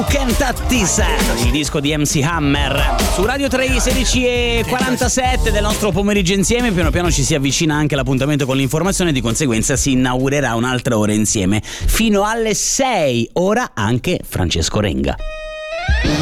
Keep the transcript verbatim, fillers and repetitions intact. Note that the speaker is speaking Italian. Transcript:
Can't Touch This, il disco di M C Hammer. Su Radio tre, sedici e quarantasette del nostro pomeriggio insieme. Piano piano ci si avvicina anche l'appuntamento con l'informazione, di conseguenza si inaugurerà un'altra ora insieme fino alle sei. Ora anche Francesco Renga.